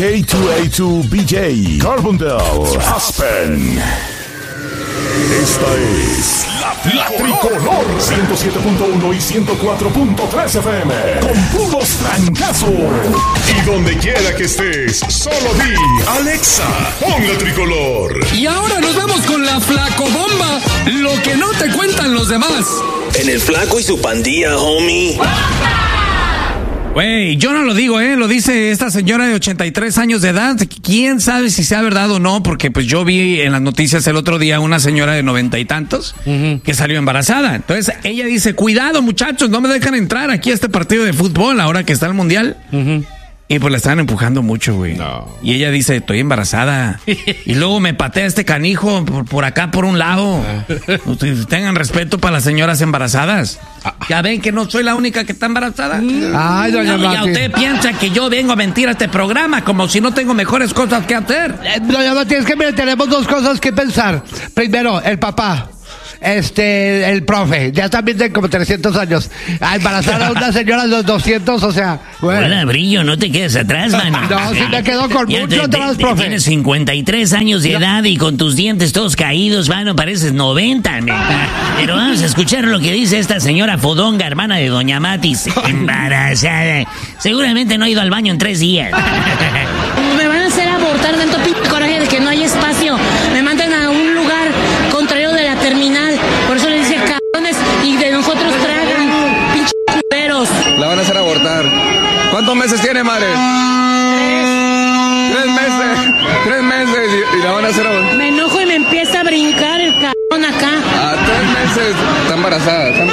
K2A2BJ, Carbondale, Aspen. Esta es la Tricolor 107.1 y 104.3 FM con puros trancazos. Y donde quiera que estés, solo di Alexa, pon la Tricolor. Y ahora nos vamos con la Flacobomba, lo que no te cuentan los demás. En el Flaco y su pandilla, homie. Güey, yo no lo digo, lo dice esta señora de 83 años de edad. ¿Quién sabe si sea verdad o no? Porque pues yo vi en las noticias el otro día una señora de 90 y tantos que salió embarazada. Entonces ella dice, cuidado muchachos, no me dejan entrar aquí a este partido de fútbol ahora que está el mundial. Y pues la estaban empujando mucho, güey. No. Y ella dice, estoy embarazada. Y luego me patea este canijo por acá, por un lado. Tengan respeto para las señoras embarazadas. Ya ven que no soy la única que está embarazada. Ay, doña Mati. Ya usted piensa que yo vengo a mentir a este programa como si no tengo mejores cosas que hacer. Doña Mati, es que mire, tenemos dos cosas que pensar. Primero, el papá. El profe, ya también tiene como 300 años. A embarazar a una señora de los 200, o sea, bueno. Hola, Brillo, no te quedes atrás, mano. No, sí me quedo con mucho atrás, profe. Tienes 53 años de edad y con tus dientes todos caídos, mano, pareces 90, neta. Pero vamos a escuchar lo que dice esta señora Fodonga, hermana de doña Matis. Embarazada. Seguramente no ha ido al baño en 3 días. Me van a hacer abortar tanto coraje de que no hay espacio. Me mandan a un lugar contrario de la terminal. Por eso les dije cabrones y de nosotros tragan, pinches culeros. La van a hacer abortar. ¿Cuántos meses tiene, madre? 3 meses y la van a hacer abortar. Me enojo y me empieza a brincar el cabrón acá. 3 meses. Está embarazada.